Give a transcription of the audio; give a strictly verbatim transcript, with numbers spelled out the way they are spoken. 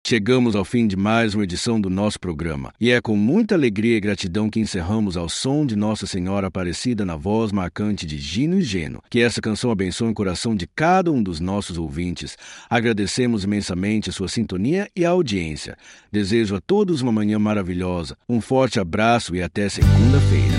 Chegamos ao fim de mais uma edição do nosso programa. E é com muita alegria e gratidão que encerramos ao som de Nossa Senhora Aparecida na voz marcante de Gino e Geno. Que essa canção abençoe o coração de cada um dos nossos ouvintes. Agradecemos imensamente a sua sintonia e a audiência. Desejo a todos uma manhã maravilhosa. Um forte abraço e até segunda-feira.